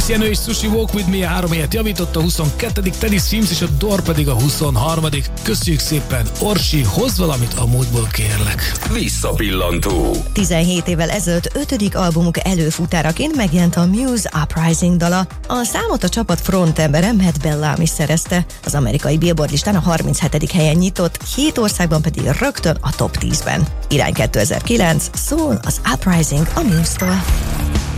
Tiziano és Sushi Walk With Me a 3 helyet javított, a 22. Teddy Swims és a Door pedig a 23. Köszönjük szépen, Orsi, hozz valamit a múltból, kérlek. Visszapillantó. 17 évvel ezelőtt 5. albumuk előfutáraként megjelent a Muse Uprising dala. A számot a csapat frontembere Matt Bellamy szerezte. Az amerikai Billboard listán a 37. helyen nyitott, 7 országban pedig rögtön a top 10-ben. Irány 2009, szól az Uprising a Muse-tól.